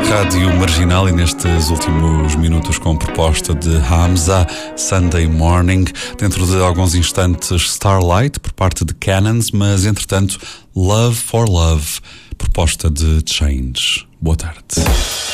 Rádio Marginal e nestes últimos minutos com proposta de Hamza, Sunday Morning, dentro de alguns instantes Starlight por parte de Cannons, mas entretanto Love for Love, proposta de Change. Boa tarde.